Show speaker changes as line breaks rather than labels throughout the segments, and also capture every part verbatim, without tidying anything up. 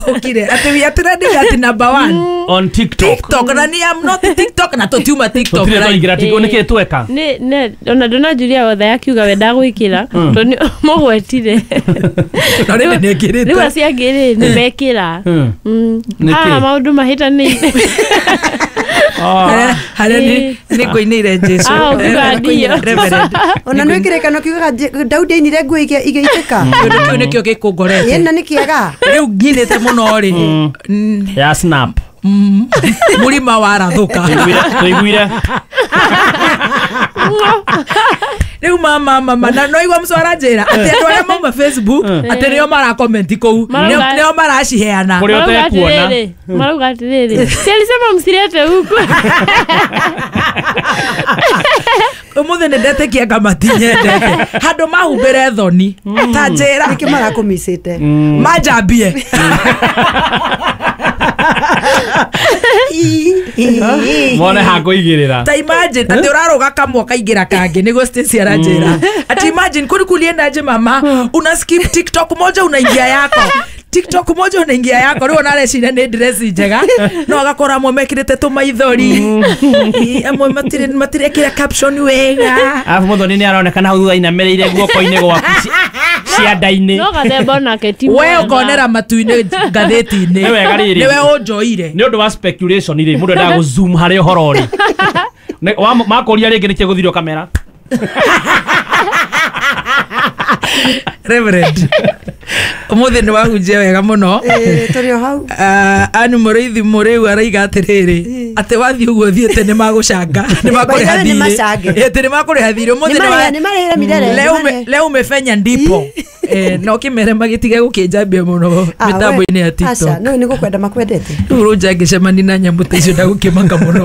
okire ati we are trending at number one
on TikTok.
TikTok na ni am not TikTok na tutiuma TikTok
right ngira tiko niki tweka
ne ne ona dona Julia wothe yakiuga we ndagwikira to ni mogwetire
no ne nekirite
ni wasiagire ni mekira mm ah maundu mahita ni
ah harani ni koinire Jesu
reverend
ona no kirekano kiuga Daudi inire ngui igeiteka
ndio nikio gikungorete
yena nikiaga
riu nginite muno ri
ya snap
mulima warathuka
tuiguire
riu mama mama na no igwa mswara njira ati andu aria mauma Facebook ati nio mara comment kou nio maraciheana
kuri ote kuona
maruga atiriri sialisema msirete huko
umuthe ndete kiaga matinyendete handu mahumbire thoni ta njira
niki marakumisite
majambie
mone hakuigirira
ta imagine ati uraruga kamwa kaingira kangi niguo Stacy aranjira ati imagine kuri kulienda aje mama una skip TikTok moja unaingia yako TikTok moja unaingia yako rio narecira ni dress njega no agakora amwe mekirite tumaithori amwe matire matire kira caption wega
afu muthoni ni aronekana hau thutha inamereire guoko-ini gwaku cianda-ini
no gathemba nake ti
we ukonera matu-ini ngatheti-ini niwe unjoire
ni undu wa speculation ri mundu nda go zoom hari uhoro ri makoria ringi ni kiguthirio kamera
Reverend umuthe ni wahunjia wega muno
eh torio hau
ani murithi muriu araiga atiriri ati wathi uguo thiete ni magucanga ni makuriha thiri ati ni makuriha thiri umuthe
ni marira mirere
leo leo umefanya ndipo eh no kimere magitige gukinjambia muno mitambo-ini ya TikTok
acha no ni gukwenda makwendete
uruja ngicemani na nyambu ta icio ndagukimaka muno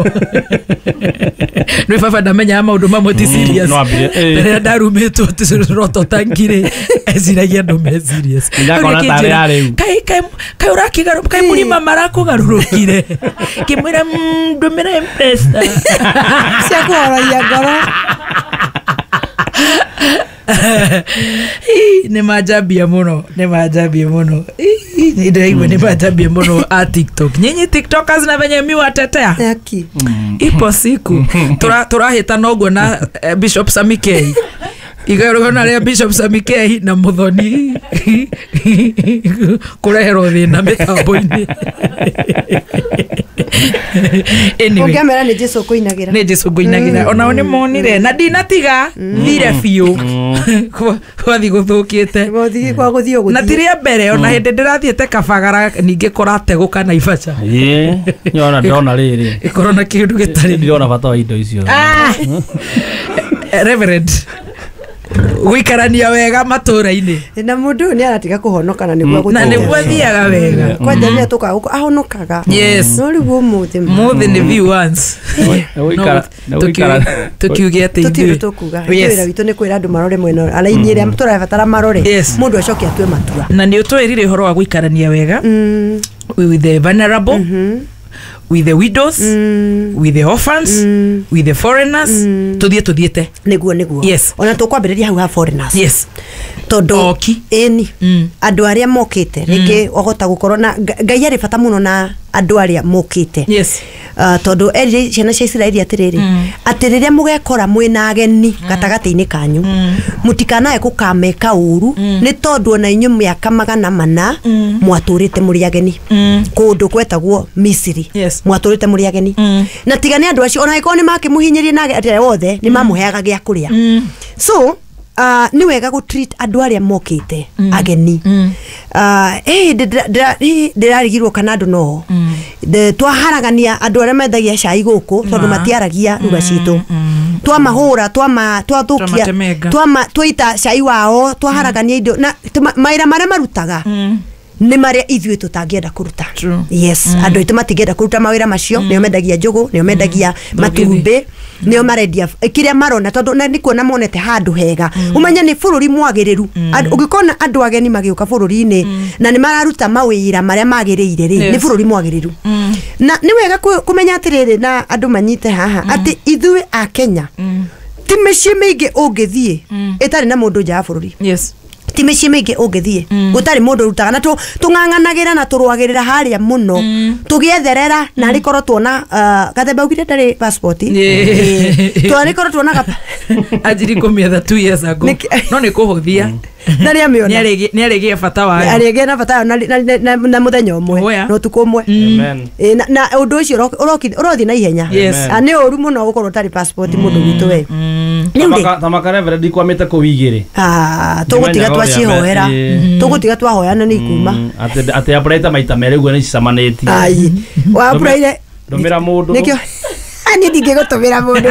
ni baba ndamenya maundu mamwe ti serious mbere ndarumitwo tiroto tankire eziragia ndo me serious
ndakona tare ari
kai kai kai urakigaru kai mulima marako garurukire kimwira ndumira M-Pesa
cia kuhororia ngoro
ni majambia muno ni majambia muno ni ndio ni majambia muno a TikTok nyinyi TikTokers na venye miwa tetea
yaki
ipo siku tura turahita nogo na Bishop Samikei igarugana ria Bishop Samikei na muthoni kurehero thina mitambo-ini anyway
ngamera ni Jesu kuinagira
ni Jesu kuinagira ona oni monire na dinatiga thire biu kwathi guthukite
gothi kwa guthio guthio
na tiria mbere ona hindi ndirathiete kabagara ninge korate gukana ibaca
ye yona ndona riri
ikorona kindu gitari
ndona bata wa indo icio
Reverend guikarania wega matura-ini
na mundu ni aratiga kuhonoka na niguo guthia
na niguo thiaga wega
kwa jamii tuka ahonokaga
yes
no riguo muthi
muthi ni view once tukiugia ati
ithuĩ tukuga wĩra witũ nĩ kwĩra andũ marore mwena araini ĩrĩa tũrabatara marore mũndũ acoke atue matua
na nĩ ũtwĩrire ũhoro wa guikarania wega with the vulnerable with the widows mm. with the orphans mm. with the foreigners mm. tuthie tuthiete
niguo niguo
yes
ona tukwambĩrĩria hau ha foreigners
yes
tondu oki eni mm. andu aria mokite ringi ogota gukorwo na Ngai ari bata muno na andu aria mokite
yes
uh, tondu eri ciana cia Israeli atiriri mm. atiriria mugekora mwina ageni mm. gatagati-ini kanyu mm. mutikanae kukameka uru mm. ni tondu ona inyu miaka magana mana mm. mwaturite muri ageni mm. kundu kwetagwo Misiri
yes.
mwaturite muri ageni mm. na tigane andu acio ona ikoni makimuhinyirie na atire wothe ni mamuheaga gia kuria mm. so Uh, ni wega go treat andu aria mokite mm. ageni mm. uh, eh ndirarigirwo kana andu no mm. twaharagania andu aria mendagia cai guku tondu matiaragia ruga citu twa mahura twa ma twathukia twa twaita cai wao twaharagania indo na maira maria marutaga mm. ni maria ithuĩ tutangĩenda kuruta yes mm. andu itu matingĩenda kuruta mawĩra macio mm. nĩo mendagia njugu nĩo mendagia mm. matumbĩ nĩo marendia kiria marona tondu na nĩ kuona monete handu hega mm. umenya nĩ bũrũri mwagĩrĩru mm. ũngĩkona andu ageni magĩũka bũrũri-inĩ mm. na nĩ mararuta mawĩra maria magĩrĩire rĩ nĩ bũrũri mwagĩrĩru mm. na nĩ wega kũmenya atĩrĩrĩ na andu manyite haha mm. atĩ ithuĩ a Kenya mm. ti mĩciĩ mĩingĩ ũngĩthiĩ mm. ĩtarĩ na mũndũ nja ya bũrũri
yes
ti mĩciĩ mĩingĩ ũngĩthiĩ gũtarĩ mũndũ rutaga na tũng'ang'anagĩra na tũrũagĩrĩra harĩa mũno tũgĩetherera na rĩkorwo tuona Gathemba ugire ndarĩ passport twarĩkorwo tuona
Anjiri kũmĩetha two years ago no nĩ kũhũthia
na nĩ amĩona
nĩ arĩgĩa bata wayo
arĩgĩa na bata na mũthenya ũmwe no tukũ ũmwe na ũndũ ũcio ũrothiĩ na ihenya nĩ ũru mũno gũkorwo ũtarĩ passport mũndũ witũ we
Tamakarevera ndikwamĩte kũu igĩrĩ
tũgũtiga twacihoera tũgũtiga twahoyana nĩ ikuma
atĩ apũraite maita merĩ ũguo nĩ cicamanĩtie
wapũraire
ndũmĩra mũndũ
nĩkĩo ni ndingĩgũtũmĩra mũndũ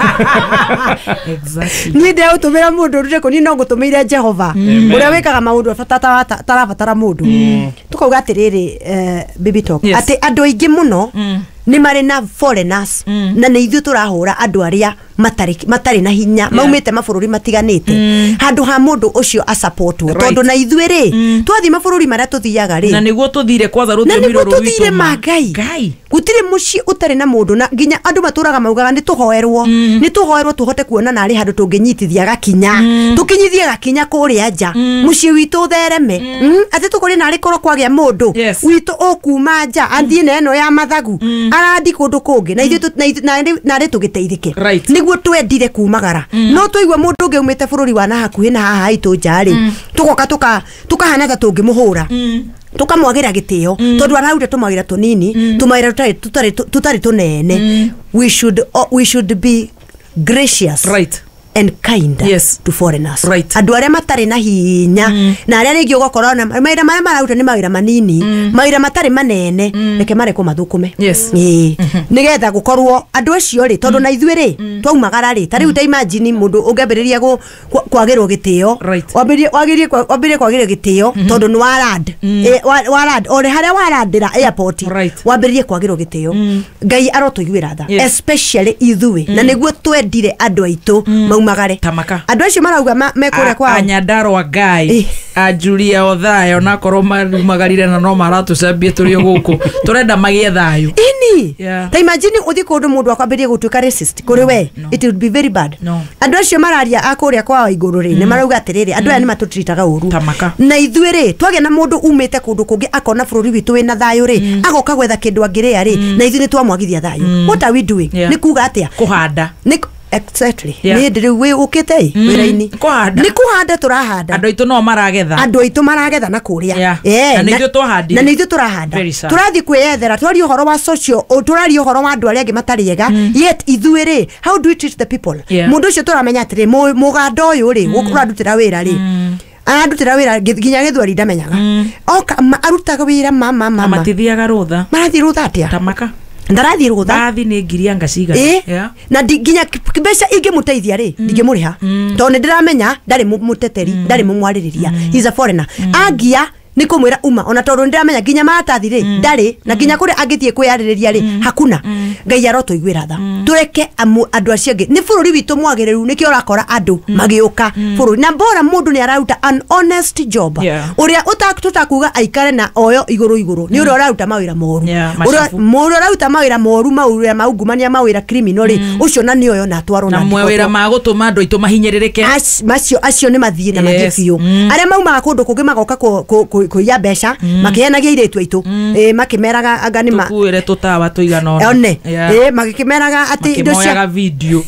niĩ ndegũtũmĩra mũndũ rute kũ niĩ no ngũtũmĩire Jehova ũrĩa wĩkaga maũndũ tarabatara mũndũ tũkauga atĩrĩrĩ Baby Talk atĩ andũ aingĩ mũno nĩ marĩ na foreigners na nĩ ithuĩ tũrahũra andũ arĩa matarĩ na hinya maumĩte mabũrũri matiganĩte handũ ha mũndũ ũcio a support tondũ na ithuĩ rĩ twathi mabũrũri marĩa tũthiaga rĩ
na nĩguo tũthire kwanza rũthiomi rũrũ
tũthire mangai gũtirĩ mũciĩ ũtarĩ na mũndũ na nginya andũ matũraga maugaga nĩ tũhoerwo nĩ tũhoerwo tũhote kuona narĩ handũ tũngĩnyitithia gakinya tũkinyithie gakinya kũrĩa nja mũciĩ witũ ũthereme atĩ tũkũrĩ narĩ korwo kwagĩa mũndũ witũ ũkuma nja athiĩ na ĩno ya mathagu arandi kũndũ kũngĩ na ithuĩ narĩ tũgĩteithĩke nĩguo twendire kumagara no tũigua mũndũ ũngĩ umĩte bũrũri wa na hakuhĩ na haha haitũ nja rĩ tũgoka tukahana ta tũngĩmũhũra tukamwagira gitio tondu araude tumagira tunini tumagira tutari tutari tunene we should we should be gracious
right
and kind
yes.
to foreigners
right
andu aria matari na hinya mm. na aria ringi ugokorwo na maira maria marauta ni maira manini mm. maira matari manene mm. reke mare kumathukume
yes
eh mm-hmm. nigetha gukorwo andu acio ri tondu mm. na ithuĩ ri mm. twaumagara ri tari uta imagine mundu ungambiriria kwagirwo gitio wabirie wagirie wabirie kwagirwo gitio tondu ni warad eh warad ore haria waradira airport wabirie kwagirwo gitio ngai arotuiguira tha especially ithuĩ na niguo twendire andu aitu magare
tamaka
andu acio marauga mekure kwa
Anyandarwa Ngai a Julia Othayo na korwo magarire na no maratucambie turi guku turenda magie thayo
ini ta imagine uthi kundu mundu akwambirie gutuika racist kuri we it would be very bad andu acio mararia akuria kwa iguru ri ne marauga atiriri andu aya ni matutritaga uru na ithuĩ ri twage na mundu umite kundu kungi akona bururi witu wina thayo ri agoka gwetha kindu angiria ri na ithuĩ ni twamwagithia thayo what are we doing ni kuga atia
kuhanda
ni exactly ni ndiri we ukite wira-ini
kuhanda
ni kuhanda turahanda
andu aitu no maragetha
andu aitu maragetha na kuria
eh na nithu tuhandi
na nithu turahanda turathi kwiyethera twari uhoro wa social turari uhoro wa andu aria angi matariega yet ithuĩ ri how do we treat the people mundu ucio turamenya atiri muganda uyu ri ukurandutira wira ri arandutira wira ginya githwari ndamenyaga oka arutaga wira mama mama
matithiaga rutha
marathi rutha atia
tamaka
ndarathi rutha
ndathi ni ngiria ngaciga
yeah na nginya kibesha ingimuteithia ri ndingimuriha tondu ndiramenya ndari muteteri ndari mumwaririria he's a foreigner agia ni kumwira uma ona tondu ndiramenya nginya maratathi ri ndari na nginya kuri agithie kwiyaririria ri hakuna ngai arotuiguira tha tureke andu acio ngi ni bururi witu mwagiriru nikio urakora andu magiuka bururi na bora mundu ni arauta an honest job uria utatakuga aikare na oyo iguru iguru ni uria urauta mawira moru uria moru urauta mawira moru mauria maungumania mawira criminal ri ucio na ni oyo na twaro
na mawira magutuma andu aitu mahinyiririke
macio acio ni mathie na mathifio aria maumaga kundu kungi magoka kuya besha makihenagia iretu aitu eh makimeraga agani ma
tukuire tutawa tuigana ona
one eh makimeraga ati
indo cia video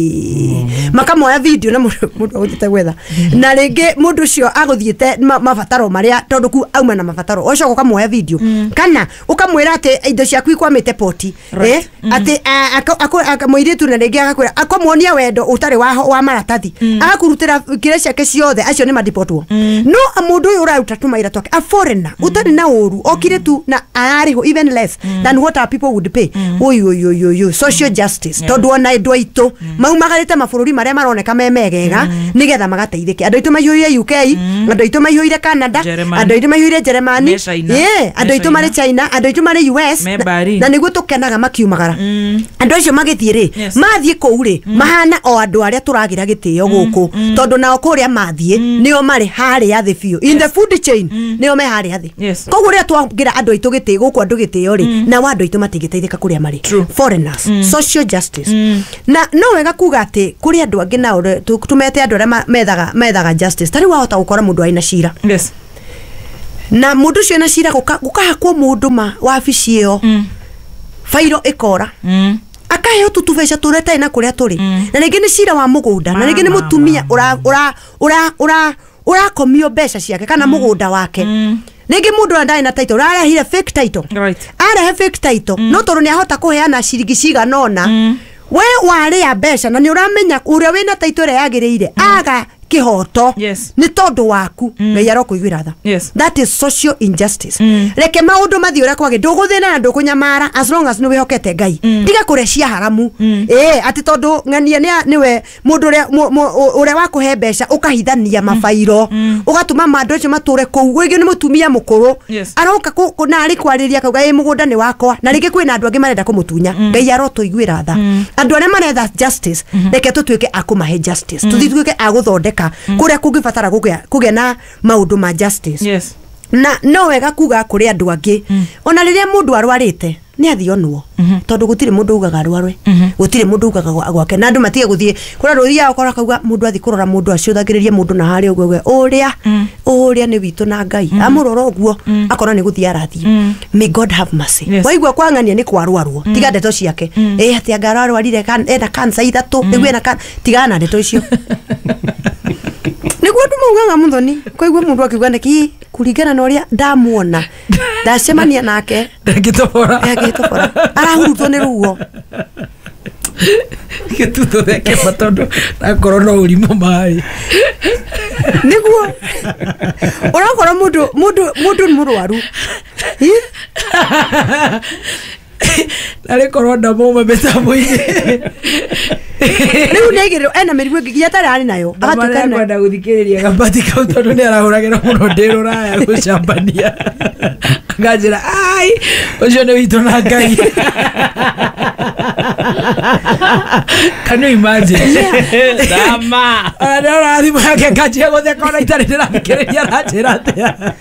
makamoya video na mundu utite gwetha na ringi mundu cio aguthiete mabataro maria tondu ku auma na mabataro ucio ukamoya video kana ukamwira ati indo ciaku ikwamite poti eh ati akamwiretu na ringi agakwira akamwonia wendo utari wa wa maratathi agakurutira kire ciake ciothe acio ni madipotwo no mundu uyu urauta tumaira twake a foreigner utari na uru okire tu na ariho even less than what our people would pay oyo oyo oyo social justice tondu ona andu aitu maumagarite mabũrũri maria maroneka memegega nigetha magateithike andu aitu maiyũire U K andu aitu maiyũire Canada andu aitu maiyũire Germany eh andu aitu mari China andu aitu mari U S na niguo tukenaga makiumagara andu acio magithie ri mathie kũu ri mahana o andu aria turagira gitio guku tondu nao kuria mathie nio mari hari ya the few in the food chain nio me hari athi
Yes.
koguo ria twangira andu aitu giti guku andu gitio ri na wa andu aitu matigiteithika kuria mari
True.
foreigners social justice na no wega kuga ati kuri andu angi nao tumete andu aria methaga methaga justice tari wahota gukora mundu aina cira
Yes.
na mundu cio na cira gukahakwo mundu ma wabici iyo fairo ikora akaheo tutubeca tureta ina kuria turi na ringi ni cira wa mugunda na ringi ni mutumia ura ura ura ura ura komio beca ciake kana mugunda wake ringi mundu andai na title arehire fake title
Right.
arehe fake title no toru ni ahota kuheana ciringi ciganona we wari ya beca na ni uramenya uria wina title ria yagiriire aga kihoto
Yes.
ni tondu waku ngai arokuiguira tha
Yes.
that is social injustice reke maundu mathi uria kwage nduguthina na ndukunyamara as long as ni wihokete ngai tiga kurecia haramu eh ati tondu ngania ni niwe mundu uria uria wakuhe mbeca ukahithania mafairo ugatuma mandu acio mature kuu gwigio ni mutumia mukuru
Yes.
aroka kuna ari kwariria kauga ei mugunda ni wakwa na ringi kwina andu angi marenda kumutunya ngai arotuiguira tha andu aria maretha justice reke tutuike akumahe justice tuthituike aguthondeka kuria kungibatara kugia na maundu ma justice
Yes.
na no wega kuga kuri andu angi ona riria mundu arwarite ni athionwo tondu gutire mundu ugaga arwarwe gutire mundu ugaga gwake na andu matige guthie kura ruthia ukora kauga mundu athi kurora mundu acio thagiririe mundu na hari ugwe uria uria ni witu na ngai amurora uguo akora ni guthia arathi may god have mercy
Yes.
waigua kwangania ni kwarwarwo tiga ndeto ciake eh ati angarwarwarire kan enda kansa ithatu niguo na tiga na ndeto icio niguo ndumugaga muthoni koigua mundu akiuga neki kuringana na uria ndamuona ndacemania nake
Ndagitobora.
agitobora arahurutwo ni ruo
Gituto theke matondu na korona urimo mai.
niguo urakora mundu mundu mundu murwaru
Nare korona moma betamwe.
riu negero ena mirimu ingi yatari ari nayo
Agatuka na kwenda guthikiriria gabati kau tondu ni arahuragira muno ndirura ya gucambania. Ngajira ai ucio ni witu na ngai. Can you imagine?
Dama.
Ara rathi yake kajia gothe kona itari ndirathikiriria ranjira atia.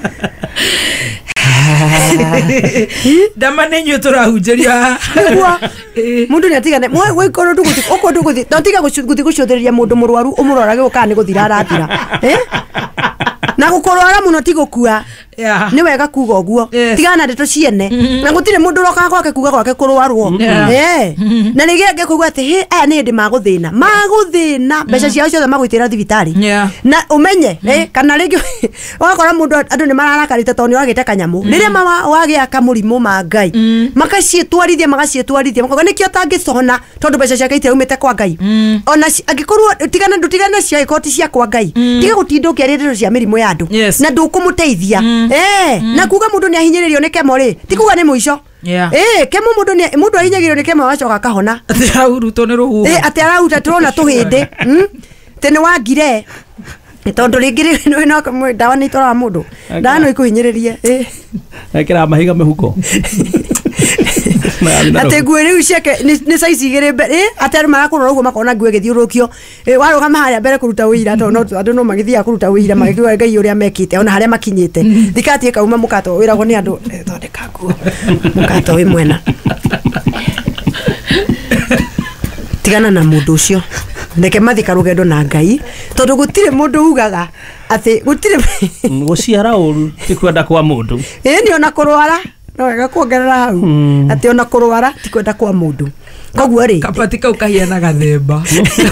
Dama nenyu turahunjeria
niguo mundu ni atigane mwe we koro nduguthi oko nduguthi ntiga guthi gucuthiria mundu murwaru umurorage ukana ni guthira arathira eh na gukorwara muno tigukua
Yeah.
ni wega kuga uguo
Yes.
tigana ndeto ciene na gutire mundu roka gwake kuga gwake kurwarwo eh na nige ngekuga ati he aya ni ndi maguthina maguthina mbeca ciao ciothe magwitira thibitari
Yeah.
na umenye eh kana ringi wakora mundu andu ni mararakarite toni wagite kanyamu riria mama wagia kamurimu ma ngai makacietwarithia magacietwarithia makoga nikio tangicona tondu mbeca ciake itiumite kwa ngai ona angikorwo tigana ndutigana cia ikoti cia kwa ngai tiga gutindukia rindu cia mirimu ya andu
Yes.
na ndukumuteithia eh na kuga mundu ni ahinyiririo ni kemo ri tikuga ni muico
Yeah.
eh kemo mundu ni mundu ahinyiririo ni kemo wacoka kahona
Ati arahurutwo ni ruhuho.
eh ati araruta turona tuhinde tene wagire tondu ringi ri no dawa ni tora mundu dawa no ikuhinyiririe eh
Ekira mahiga mehuko.
ate ngwe riu ciake ni saizi igire mbere ate marakurora uguo makona ngwe githiurukio waruga maharia mbere kuruta wira to no andu no magithia kuruta wira magikiwa ngai uria mekite ona haria makinyite thikati kauma mukato wiragwo ni andu thondeka nguo mukato wi mwena tigana na mundu ucio ndeke mathika rugendo na ngai tondu gutire mundu ugaga ati gutire
Guciara uru tikwenda kwa mundu.
eh ni ona kurwara no wega kuongerera hau ati ona kurwara ti kwenda kwa mundu koguo ri
Kapati kau kahiana gathemba.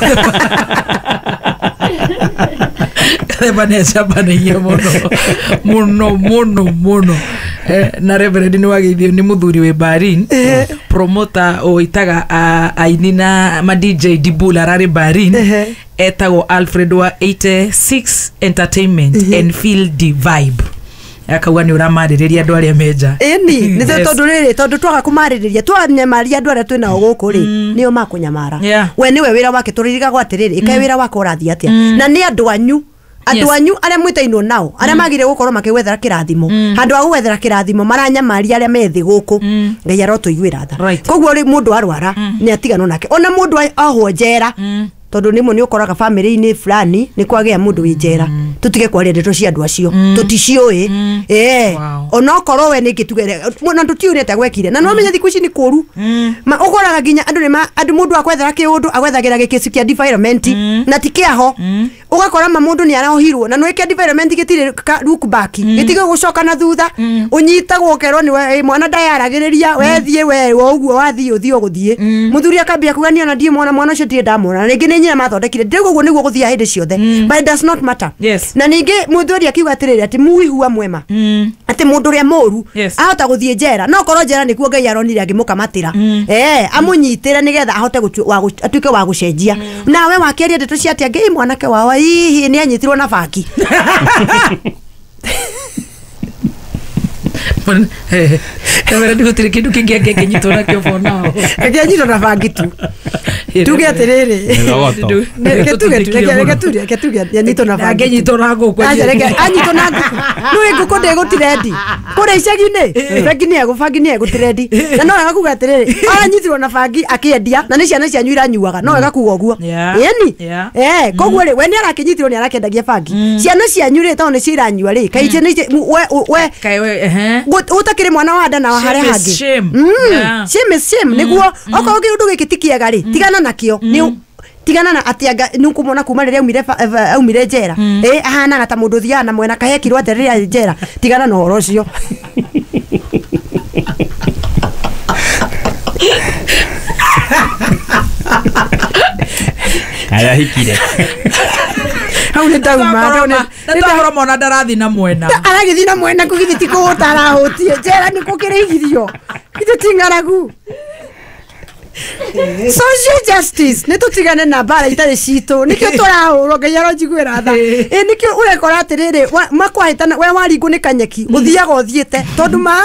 Gathemba ni acambanagia muno muno muno muno. Eh, na Reverend ni wageithio ni muthuri we Barin promoter o itaga uh, aini na ma D J Dibula rari Barin etagwo Alfred wa eighty-six Entertainment and Feel the Vibe. Akauga ni uramaririria andu aria meja
eni ni te tondu riri tondu twaga kumaririria twanyamaria andu aria twina guku ri nio makunyamara
Yeah.
we niwe wira wake tuririga gwatiriri ikae wira wake urathi atia na ni andu anyu andu anyu aria mwitainwo nao aria magire gukorwo makiwethera kirathimo handu ha gwethera kirathimo maranyamaria aria methi guku ngai arotuiguira tha
Right.
koguo ri mundu arwara ni atigano nake ona mundu ahwo njera tondu nimwe ni ukoraga family-ini fulani ni kwagia mundu wi njera tutige kwaria ndeto cia andu acio tuticioi eh onokorwo we nikitugere na tutiurete gwekire na no menya thiku ici ni kuru ma ugoraga ginya andu ni ma andu mundu akwethera kiundu agwethagira gikisi kia environment na tikiaho ugakora ma mundu ni araohirwo na no iki environment gitire look back gitige gucoka na thutha unyitagwo ukerwo ni mwana ndayaragiriria wethie we uguo wathie uthie uguthie muthuri akambia kugania na ndie mwana mwana ucio ndie ndamona na ringi ni nyina mathondekire ndigo guo niguo guthia hindi ciothe but it does not matter
yes.
na ningi muthuri akiuga atiriri ati muihua mwema mm. ati mundu ria moru yes. ahota guthie njera no korwo njera nikuo Ngai aronire agimukamatira mm. eh amunyitire nigetha ahote atuike wa gucenjia mm. nawe wakiaria ndeto cia ati Ngai mwanake wawa hihi ni anyitirwo na baki
Kamera ndiko tiri kindu kingi angenyitwo na kio for now.
Angenyitwo na bagi tu. Tuge atiriri. Reke tuge tuge reke tuge reke tuge anyitwo na bagi.
Angenyitwo na nguku.
Anyitwo na nguku. No nguku ndego tirendi. Kure icagi-ini. Bagi ni agubagi ni egutirendi. Na no wega kuga atiriri. Anyitirwo na bagi akiendia na ni ciana cianyu iranyuaga. No wega kuga uguo. Yani. Eh, koguo ri we ni arakinyitirwo ni arakendagia bagi. Ciana cianyu ri to ni ciranyua ri. Kaije ni we we. Kai we eh. Utakire mwana wa nda na wa hare hagi shame yeah. shame shame mm. niguo oko ngi undu gikitikiega ri tigana nakio ni tigana na atianga nukumona kuma rire umire umire njera eh ahana gata mundu thia na mwena kahekirwo aterire njera tigana no horo ucio
aya hikire
hau ni ndauma hau ni
ndahoro mona ndarathi na mwena
aragithi na mwena kugithi ko utarahutie njera ni kukirigirio kite tingaragu social justice ne tutigane na bara itare cito nikio turahurwo Ngai aronjiguira tha eh nikio urekora atiriri makwahitana we waringu ni kanyeki uthiaga uthiete tondu ma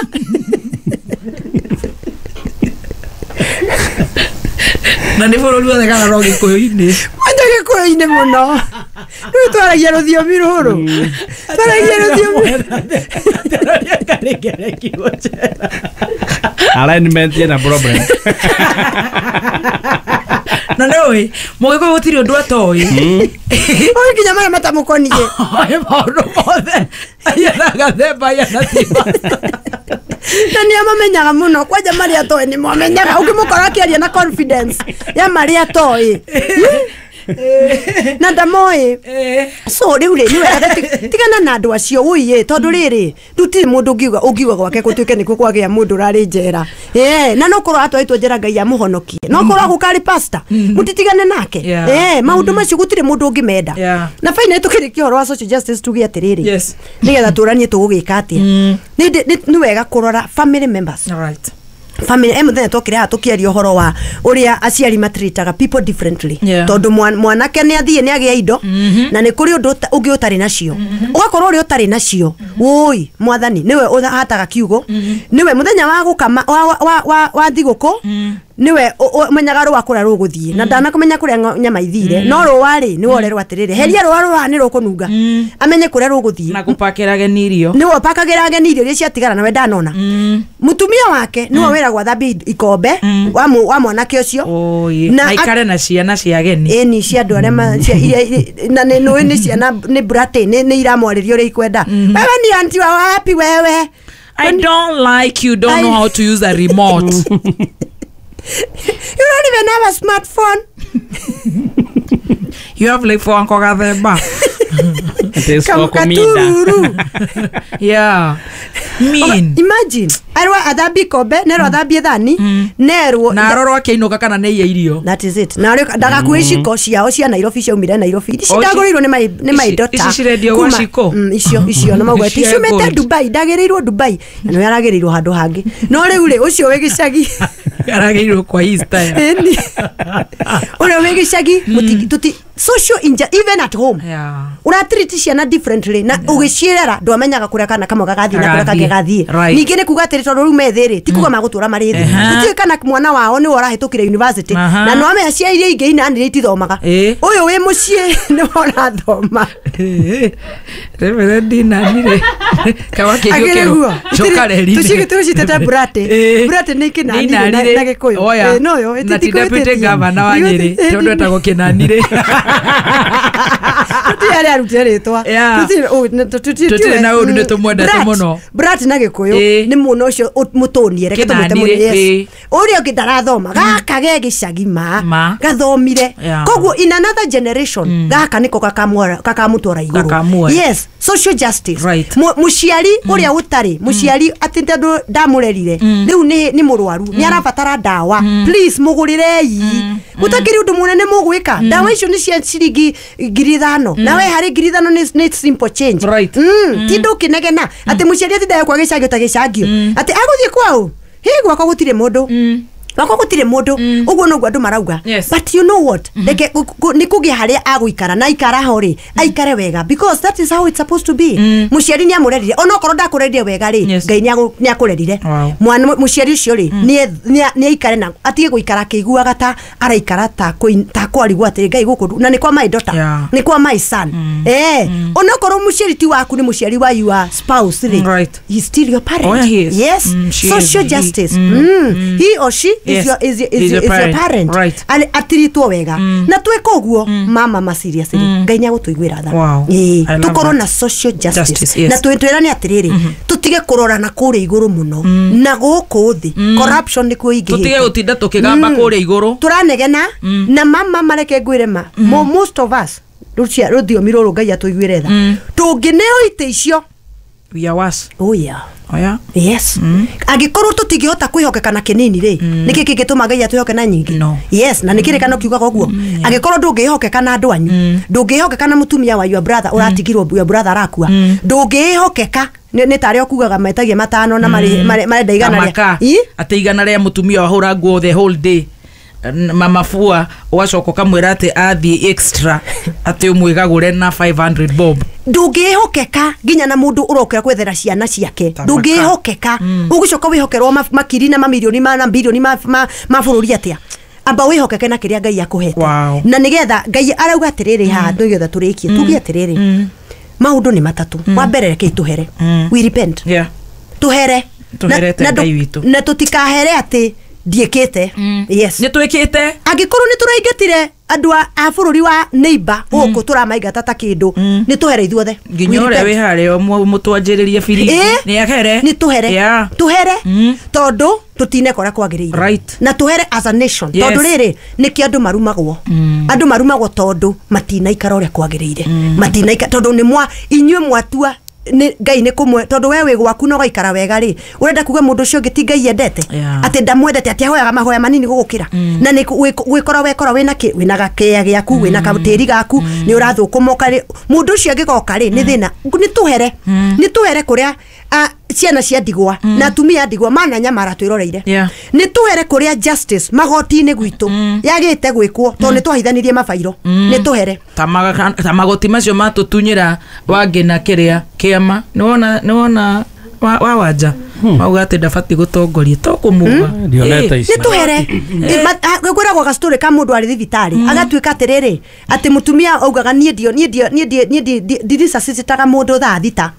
na ni boro luo kana rogi koyo-ini
mwende gikoyo-ini muno ni twaragia ruthiomi ruru twaragia ruthiomi
twaragia kare kare kiwoche
alignment yana problem
na noi mogiko gutiri undu atoi
oi kinya mara matamukonie
ai maundu mothe ayana gathemba ayana tiba
na ni amamenyaga muno kwaja mari atoi ni mwamenyaga ukimukora akiaria na confidence ya mari atoi na ndamoi so riu ri niwe tigana na andu acio uiye tondu riri nduti mundu ngiuga ungiuga gwake gutuike nikuo kwagia mundu rari njera eh na no korwo atwaitwo njera Ngai amuhonokie no korwo gukari pastor mutitigane nake eh maundu macio gutire mundu ungimenda na faina tukirikia horo wa social justice tugia atiriri nigetha turanie tugugika atia ni wega kurora family members
all right
family emuthe tokire ha tukiaria horo wa uria aciari matritaga people differently yeah. tondu mwanake ni athie ni agia indo mm -hmm. na ni kuri undu ungi utari nacio ugakorwo uri utari nacio woi mwathani niwe uhataga kiugo mm -hmm. niwe muthenya wa gukama wa wa wa, wa thiguku mm -hmm. niwe menyaga rwa kura ruguthie na ndana kumenya kuria nyama ithire no rwari ni worerwo atiriri heria rwa rwa ni rukununga amenye kuria ruguthie
na kupakira genirio
niwe pakagira genirio ria ciatigara nawe ndanona mutumia wake niwe wira gwa thambi ikombe wa wa mwanake ucio
na ikare na ciana cia geni
eni cia andu aria na ni no ni ciana ni brate ni ni iramwaririo ri ikwenda wewe ni anti wa wapi wewe
I don't like you don't know how to use a remote.
You don't even have a smartphone.
You have like for Uncle Gathemba. Yeah. Mean.
Imagine. Arwa adhabi kobe, nero adhabi thani, nero
na roro akiinuka kana ne irio.
That is it. Na ndaga kuishiko ciao cia Nairobi cia umire Nairobi. Cindagũrĩirwo nĩ mai nĩ mai dota.
Ici cirendio gwa ciko.
Icio icio na magweti. Icio mete Dubai, ndagĩrĩirwo Dubai. Na nĩ aragĩrĩirwo handũ hangĩ. No rĩu rĩ ũcio wĩ gĩcagi.
Aragĩirwo kwa Easter.
Ora wĩ gĩcagi tuti social injustice even at home.
Yeah.
Ura treat ciana differently na ugĩciĩrera ndwamenyaga kũrĩa kana kamwe gagathiĩ na kũrĩa kangĩ gathiĩ. Ningĩ nĩ kuga atĩrĩ tondũ rĩu methĩrĩ ti kuga magũtũra marĩ thĩ. Gũtirĩ kana mwana wao nĩ warahĩtũkire university na no amenya cia iria ingĩ ina nĩ itithomaga. Ũyũ wĩ mũciĩ nĩ warathoma.
Rĩmwe ndinanire kawa kĩgĩũkĩro chokareri.
Tucige tucitete Brate. Brate nĩ kĩnanire na Gĩkũyũ.
No yo ĩtĩtikũĩtĩria. Na ti deputy governor wa Nyeri tondũ etagwo Kĩnanire.
Tutire arutire ritwa. Tutire o tutire
na undu ne tumwendete muno.
Brat na Gikuyu ni muno ucio mutonie reke tumete muno. Yes. Uri oki ndarathoma gaka ge gicagima gathomire. Koguo in another generation gaka niko kakamwara kakamutwara iguru. Yes, social justice. Muciari uria utari muciari atinte ndamurerire riu ni ni murwaru ni arabatara dawa. Please mugurirei. Mutakiri undu munene mugwika. Dawa icio ni cia ciringi ngiri ithano. Nawe hari ngiri ithano ni simple change. Mm, tindo kinegena ati muciari atinde kwa gicagio ta gicagio. Ati aguthie kwao. Higwa kwa gutire mundu. Wako gutire mundu uguo no gwandu marauga. But you know what? Like nikugia haria aguikara na ikara hori aikare wega because that is how it's supposed to be. Muciari ni amurerire ona korwo ndakurerire wega ri ngai ni akurerire. Mwana muciari ucio ri ni ni aikare na atige guikara kiguaga ta araikara ta ta kwarigwa ati ngai guku na ni kwa my daughter ni kwa my son. Eh ona korwo muciari ti waku ni muciari wa your spouse ri he is still your parent. Yes, social justice. He or she is your is your, is your, is your parent. Right. Ali atiritwo wega. Na tweka uguo mama ma seriously. Ngai nya gutuigwira tha. Eh tukoro na social justice. Na twetwerane atiriri tutige kurora na kure iguru muno. Na guku thi corruption ni kuingi.
Tutige gutinda tukigamba kure iguru.
Turanegena na mama mareke ngwire ma. Most of us rucia ruthio miroro ngai atuigwire tha. Tungineo ite icio.
We are worse.
Oh yeah.
Oh yeah.
Yes. Mm. Agikorwo tutigihota kwihokeka na kinini ri niki kigituma ngai atuhoke na nyingi.
No.
Yes, na nikire kana kiuga koguo. Mm, yeah. Agikorwo ndungihokeka na andu anyu. Mm. Ndungihokeka na mutumia wa your brother uratigirwo your brother arakua. Mm. Ndungihokeka ni tari okugaga metagie matano na mari mari ndaigana ria.
Ate igana ria mutumia wa hura nguo the whole day. Mama fua wacoka kamwira ati athi extra ati umwigagure na five hundred bob.
Ndungihokeka ginya na mundu urokera kwethera ciana ciake. Ndungihokeka ugicoka wihokerwo makiri na mamilioni ma na bilioni ma mabũrũri atia. Amba wihokeke na kiria ngai akuhete. Na nigetha ngai arauga atiriri ha ndugetha turikie tugie atiriri. Maundu ni matatu. Wa mbere reke tuhere. We repent.
Yeah.
Tuhere.
Tuherete ngai witu.
Na tutikahere ati diekete. Yes.
Ni twikite.
Agikorwo ni turaigatire andu a bururi wa neighbor uko turamaigata ta kindu ni tuhere ithuothe
nginya ore wi hare mutwanjiririe biri ni akere
ni tuhere tuhere tondu tutine kora kwagiriire na tuhere as a nation tondu riri niki andu marumagwo andu marumagwo tondu matina ikara ore kwagiriire matina tondu ni mwa inywe mwatua ni ngai ni kumwe tondu wewe gwaku no gaikara wega ri urenda kuga mundu ucio ngiti ngai yendete ati ndamwendete ati ahoyaga mahoya manini gugukira na ni gwikora wekora wina ki wina gakea giaku wina kabutiri gaku ni urathukumoka ri mundu ucio ngigoka ri ni thina ni tuhere ni tuhere kuria ciana cia ndigwa na atumia ndigwa mana nyamara twiroreire ni tuhere kuria justice magoti-ini gwitu yagite gwikwo tondu ni twahithanirie mabairo ni tuhere
ta magoti macio matutunyira wangina kiria kiama ni wona ni wona wa wanja mauga ati ndabati gutongoria to kumuga
ndioneta ici
ni tuhere gwiragwo ga story ka mundu ari thibitari agatuika atiriri ati mutumia augaga nie ndio nie ndio nie ndio nie ndirisa sisitaga mundu thaa thita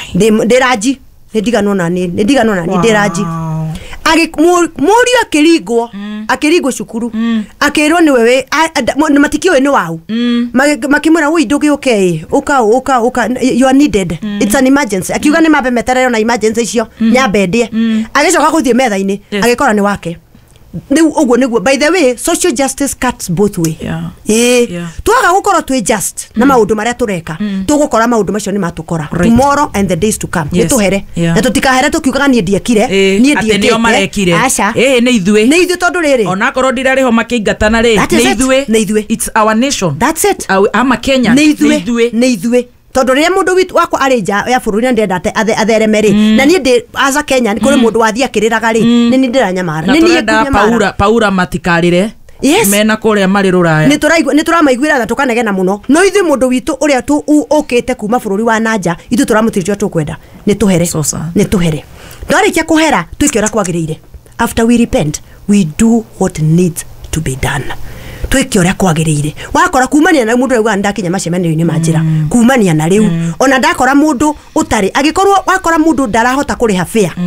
ndiraji ndiganwo na ni ndiganwo na ni ndiraji agi murio akiringwo akiringwo cukuru akirwo ni wewe matikio ni wau makimura wi ndugi okay uka uka uka you are needed it's an emergency akiuga ni mabe meterero na emergency icio nyambendie agicoka guthie metha-ini agikora ni wake Niu uguo niguo by the way social justice cuts both way.
Yeah.
Eh yeah. Twaga gukora twi just na maundu maria tureka tugukora maundu macio ni matukora tomorrow and the days to come. Yes. Nituhere na tutikahere tukiugaga nie ndiekire nie ndiekire acha
eh ni ithue
ni ithue tondu riri
ona korwo ndirariho makeingatana ri ni ithue
ni ithue
it's our nation.
That's it.
Ama Kenya
ni ithue ni ithue tondu ria mundu witu wako areja ya bururi ndenda athereme ri na nie ndi aza Kenya ni kuri mundu wathia kiriraga ri ni ni ndiranyamara
ni ni paura paura matikarire
yes.
Mena kuria mari ruraya
ni turaigwa ni turamaiguira na tukanegena muno no ithu mundu witu uria tu ukite kuma bururi wa nanja ithu turamutirio tukwenda ni tuhere ni tuhere ndarikia kuhera twikiora kwagiriire after we repent we do what needs to be done twikiora kwagiriire wakora kumania na mundu rauga ndakinya macemeni-ini manjira mm. kumania na riu mm. ona ndakora mundu utari agikorwo wakora mundu ndarahota kuriha fare mm.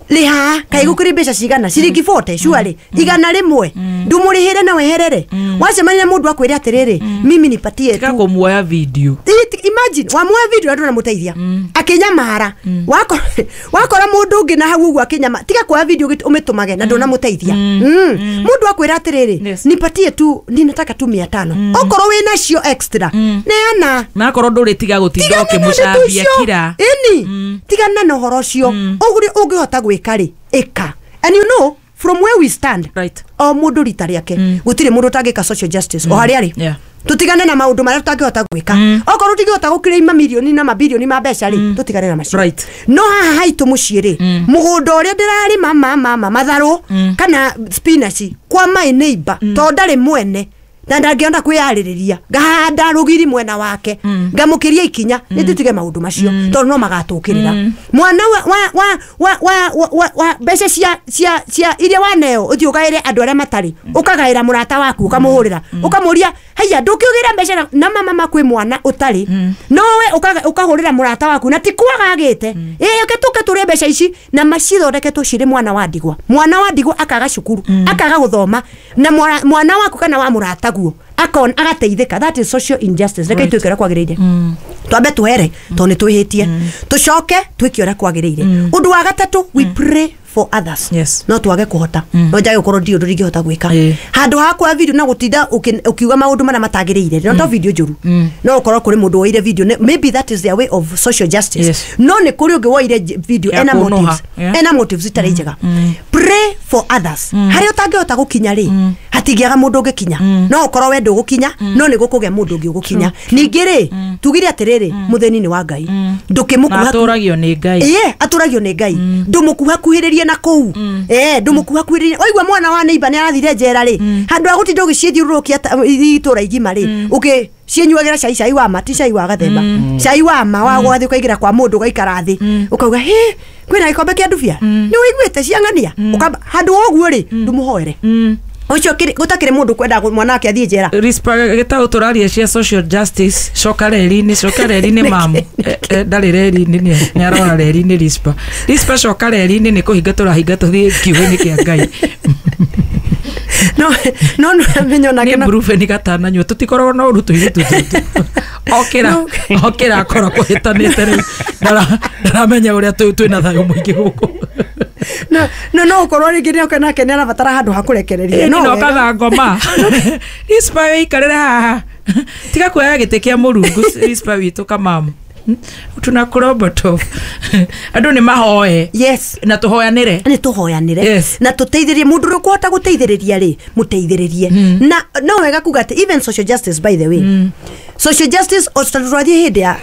liha kai gukuri mbeca cigana ciringi forty surely igana rimwe ndumurihire na weherere wacemania mundu akwire atiriri mimi nipatie
tu kumuoya video
imagine wamuoya video andu na muteithia akinyamara wako wakora mundu ungi na hau akinyama tiga kwa video umetumage na ndona muteithia mundu akwire atiriri nipatie tu ninataka tu mia tano okoro wina cio extra neana
na akoro nduri tiga gutinda ukimucambia kira
ini tiga na no horo cio uguri ungihota gwikari eka and you know from where we stand
right
o mundu rita riake gutire mundu tangika social justice o hari ari tutigane na maundu maria tutangihota gwika okorwo tutingihota gukira ima milioni na mabilioni ma mbeca ri tutigane na macio
right
no haha haitu mucii ri mugunda uria ndirari mama mama matharu kana spinach kwa my neighbor to ndari mwene na ndangiona kwiyaririria ngahanda rugiri mwena wake ngamukiria ikinya nitutige maundu macio tondu no magatukirira mwana wa wa wa wa wa wa mbeca cia cia cia iria waneo uthi ugaire andu aria matari ukagaira murata waku ukamuhurira ukamuria haya ndukiugira mbeca na mama makwi mwana utari nowe ukahurira murata waku na tikwaga agite eh uketuke turi mbeca ici na macithondeke tucire mwana wa ndigwa mwana wa ndigwa akaga cukuru akaga guthoma na mwana waku kana wa murata guo akon agateithika that is social injustice reke twikira kwagirire twambe tuhere to ni twihitie tucoke twikiora kwagirire undu wa gatatu we pray for others
yes
no twage kuhota no njage ukorwo ndio ndu ringihota gwika handu hakwa video na gutinda ukiuga maundu mana matagirire no to video njuru no ukorwo kuri mundu woire video maybe that is their way of social justice no ni kuri ungi woire video ena motives ena motives itari njega pray for others hari utangihota gukinya ri hatingiaga mundu ungikinya no ukorwo wendo gukinya no ni gukugia mundu ungi gukinya ningi ri tugire atiriri mutheni ni wa Ngai ndukimukuha
aturagio ni Ngai
eh aturagio ni Ngai ndumukuha kuhiririe na kou eh ndumukuha kuhiririe oigwa mwana wa neighbor ni arathire njera ri handu agutinda ugiciethiurukia itura igima ri uki cienyuagira cai cai wa mati cai wa gathemba cai wa ma wa gwathi ukaigira kwa mundu ugaikara thi ukauga he kwina gikombe kia ndubia ni uiguite ciangania ukamba handu oguo ri ndumuhoere ucio kiri gutakire mundu kwenda mwanake athie njera
rispa gitau turaria cia social justice coka reri-ini coka reri-ini mamu ndari reri-ini ni arora reri-ini rispa rispa coka reri-ini ni kuhinga turahinga tuthie kiugo-ini kia Ngai
no no no menyo na
kena brufe ni gatana nyu tutikorwo no uru tuhiru tutu okira okira akora kuhitanite ri ndara ndaramenya uria tu twina thayo muingi guku
no no no ukorwo ringi ni okana kenera batara handu hakurekereria
no no kana ngoma rispa ikarira haha tiga kuoya gite kia murungu rispa witu kamamu tunakuroboto andu ni mahoe
yes
na tuhoyanire
ni tuhoyanire
yes.
na tuteithiririe mundu rukuhota guteithiriria ri muteithiririe mm. na no wega kuga even social justice by the way mm. social justice ostarathie hindi ya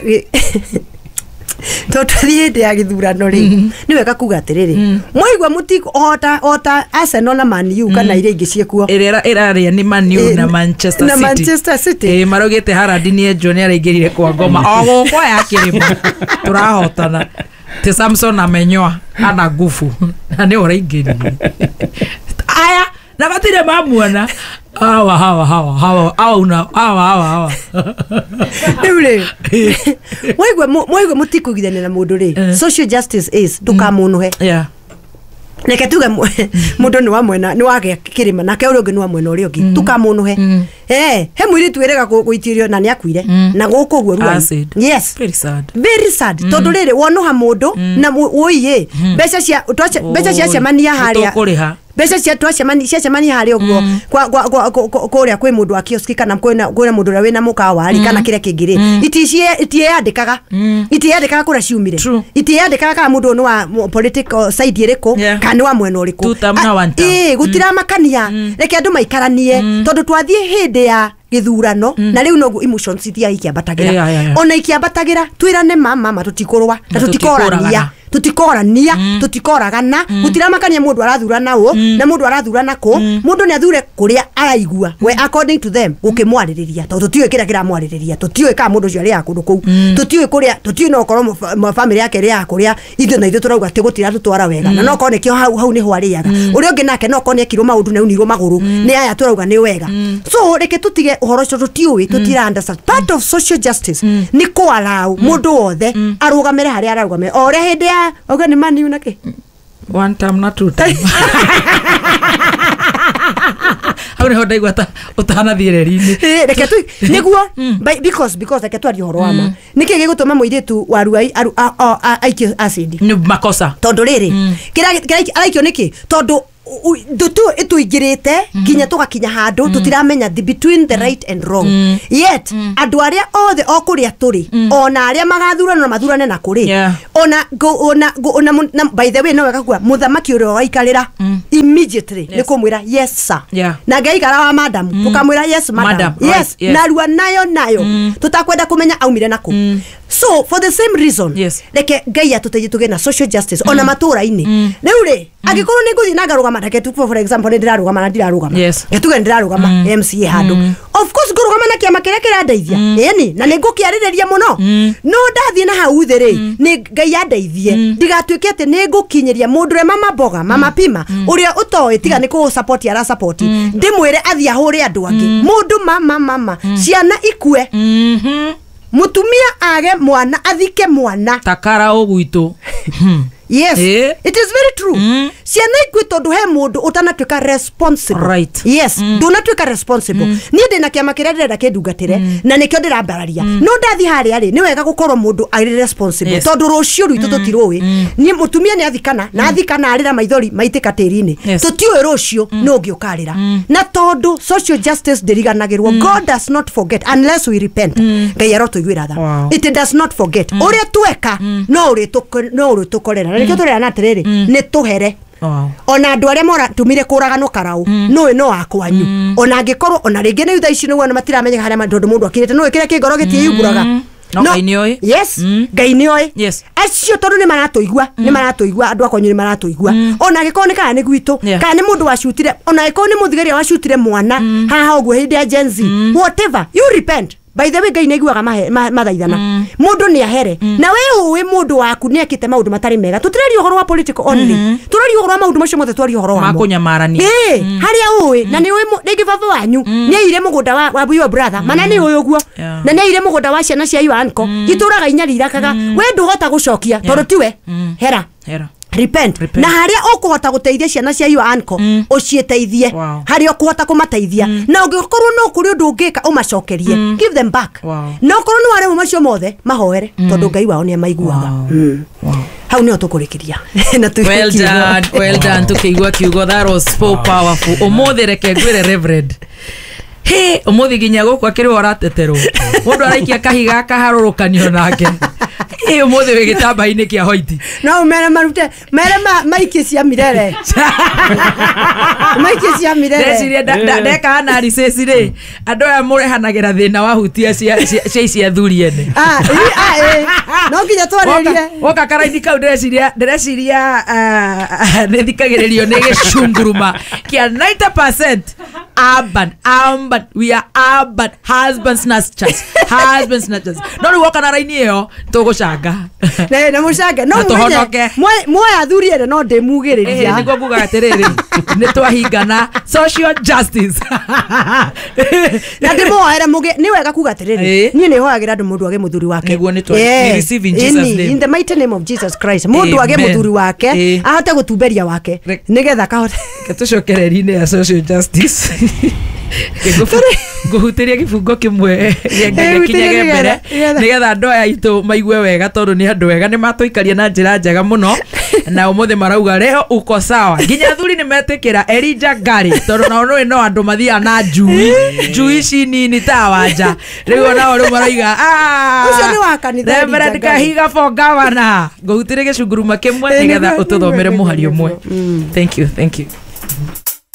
totally ya githurano ri ni wega kuga atiriri moigwa mutiko ota ota Arsenal na Man U kana ire ingi ciekuo
irera iraria ni Man U na Manchester City
na Manchester City
eh marogete Haaland ni enjo ni araingirire kwa ngoma o gukwa ya kirimo turahotana te Samson amenyoa ana nguvu na ni uraingirire aya na batire mamuona hawa hawa hawa hawa hawa una hawa hawa hawa
Nule moigwa moigwa mutikugithane na mundu ri social justice is tukamunuhe
yeah
neke tuge mundu ni wa mwena ni wage kirima nake uri ungi ni wa mwena uri ungi tukamunuhe eh he mwiri twirega guitirio na ni akuire na guku guo ruwa yes
very sad
very sad tondu riri wonuha mundu na uiye mbeca cia mbeca cia cemania haria mbeca cia twacemania cia cemania haria uguo kwa kwa kuria kwi mundu wa kioski kana kwina kwina mundu uri na mukawari kana kire kingiri iticie itiandikaga itiandikaga kura ciumire itiandikaga kana mundu no wa political side iriko kana wa mwena uriku eh gutira makania reke andu maikaranie tondu twathie hindi ya githurano na riu no emotions ithia ikiambatagira ona ikiambatagira twirane mama ma tutikorwa na tutikorania tutikorania tutikoragana gutiramakania mundu arathurana u na mundu arathurana ku mundu ni athure kuria araigua we according to them ukimwaririria tondu tutiwe kira kira mwaririria tutiwe ka mundu cio ari akundu ku tutiwe kuria tutiwe no korwo family yake ri akuria ithu na ithu turauga ati gutira tutwara wega na no kone kio hau hau ni hwariaga uri ungi nake no kone kiro maundu na unirwo maguru ni aya turauga ni wega so reke tutige uhoro cio tutiwe tutira understand part of social justice ni kwalau mundu wothe arugamire hari ararugamire ore hindi oga ni Man U nake
one time na two time hau nä ho ndaigua ta å tanathiä reri-inä
reke tu niguo because because reke twarie horo wa ma nä kä gä gå tå ma må irä tu waruai aikio acid
nä makosa
tondå rä rä araikio nä kä tondå ndutu ituingirite kinya tugakinya handu tutiramenya the between the right and wrong yet andu aria othe okuria turi ona aria magathurana na mathurane na kuri ona ona ona by the way no wega kwa muthamaki urio waikarira immediately ni kumwira yes sir na ngaikara wa madam tukamwira yes madam yes narua nayo nayo tutakwenda kumenya aumire nako so for the same reason reke ngai atuteithie tuge na social justice ona matura-ini riu ri angikorwo ni nguthi na ngarugama reke tu for example ni ndirarugama na ndirarugama tuge ndirarugama M C A handu of course ngurugama na kiama kiria kirandeithia yani na ni ngukiaririria muno no ndathie na hau thiri ni ngai andeithie ndigatuike ati ni ngukinyiria mundu re mama boga mama pima uria utoi tiga ni ku support ara support ndimwire athie ahure andu angi mundu mama mama ciana ikue mutumia age mwana athike mwana
takara ugwitu
yes eh? It is very true mm. ciana ikwe tondu he mundu utanatuika responsible
right
yes mm. ndunatuika responsible mm. ni ndina kiama kiria ndirenda kindungatire mm. na nikio ndirambararia mm. no ndathi haria ri ni wega gukorwo mundu ari responsible yes. tondu rucio rwitu mm. tutirui mm. ni mutumia ni athikana mm. na athikana arira maithori maitika tirini yes. tutiwe rucio mm. no ngiukarira mm. na tondu social justice ndiriganagirwo mm. God does not forget unless we repent ngai aro tuigwira tha wow. It does not forget mm. uria tweka mm. no uri no uri tukorera nikio turera na tiriri ni tuhere ona andu aria mora tumire kuragano karau no no akwanyu ona angikorwo ona ringi ni thaici ni wona matiramenya haria tondu mundu akirite no ikire kingoro gitie yuburaga
no ngai ni oi
yes ngai ni oi yes acio tondu ni maratuigua ni maratuigua andu akonyu ni maratuigua ona angikorwo ni kana ni gwitu kana ni mundu wacutire ona angikorwo ni muthigeria wacutire mwana haha uguo hindi ya Gen Z whatever you repent. By the way ngai naiguaga mathaithana mm. mundu ni ahere mm. na we uwi mundu waku ni akite maundu matari mega tutirari uhoro wa political only mm -hmm. turari uhoro wa maundu macio mothe twari uhoro wa
makunyamarania
eh mm. haria uwi mm. na ni uwi rigi baba wanyu mm. ni ire mugunda wa wa your brother mm. mana ni uyu guo yeah. na ni ire mugunda wa ciana cia yu anko mm. ituraga inyari irakaga mm. we nduhota gucokia yeah. tondu tiwe mm. hera hera repent, repent. Na haria ukuhota guteithia ciana cia yu anko mm. ucieteithie wow. haria ukuhota kumateithia mm. na ungikorwo no kuri undu ungika umacokerie mm. give them back wow. no korwo no are macio mothe mahoere mm. tondu ngai wao ni amaiguaga wow. mm. wow. hau ni otukurikiria
na tu well done well done tukigwa kiugo that was so wow. powerful umuthi reke ngwire reverend he umuthi ginya guku akiri orateterwo mundu araikia kahiga kaharurukanio nake iyo mothe we gitamba-ini kia hoiti
no mere marute mere maiki cia mirere maiki cia mirere
ndeciria ndeka analysis ri andu aya murehanagira thina wa hutia cia cia cia thuri ene
ah ah no kinya twaririe
woka karaini kau ndeciria ndeciria nithikagiririo ni gicunguruma kia ninety percent urban urban we are urban husbands snatchers husbands snatchers no ri woka na raini iyo tuguca
ne na mushaka no mwe mwe athuriere no ndimugiriria
eh niguo nguga atiriri ni twahingana social justice
na ndimoera muge ni wega kuga atiriri ni ni hoagira ndu mundu age muthuri wake
niguo ni twa receive in Jesus name
in the mighty name of Jesus Christ mundu age muthuri wake ahote gutumberia wake nigetha kahote
tucokereri-ini ya social justice nguhutiria kibungo kimwe kinyage mbere nigetha andu aya itu maigue wega tondu ni andu wega ni matuikaria na njira njega muno na umuthi marauga leo uko sawa nginya thuri ni metikira Elijah Ngari tondu nao no no andu mathia na njui njui ici nini ta wanja riu nao ri maraiga ah
ucio ni wa kanitha
Reverend Kahiga for governor nguhutiria gicunguruma kimwe nigetha ututhomere muhari umwe thank you thank you